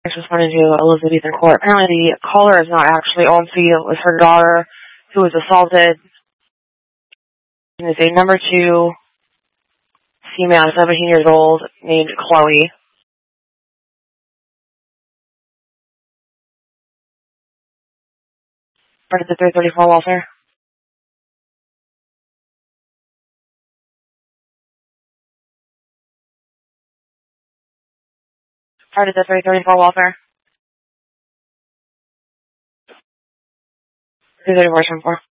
responding to Elizabethan Court. Apparently the caller is not actually Olmsey. It was her daughter who was assaulted. It is a number 2 female, 17 years old, named Chloe. Part of the 334 welfare. Part of the 334 welfare. 334 is 4.